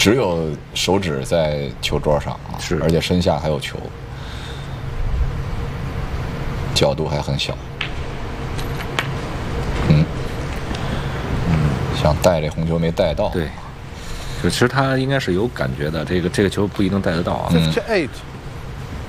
只有手指在球桌上啊， 是， 而且身下还有球，角度还很小。想带这红球没带到。 对，就其实他应该是有感觉的，这个球不一定带得到啊。 58